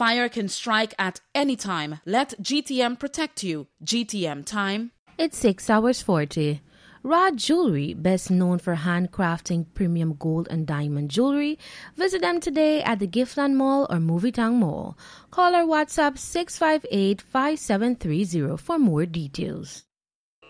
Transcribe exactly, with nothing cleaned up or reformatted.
Fire can strike at any time. Let G T M protect you. G T M time. It's six hours forty. Rod Jewelry, best known for handcrafting premium gold and diamond jewelry. Visit them today at the Giftland Mall or Movietown Mall. Call or WhatsApp six five eight, five seven three zero for more details.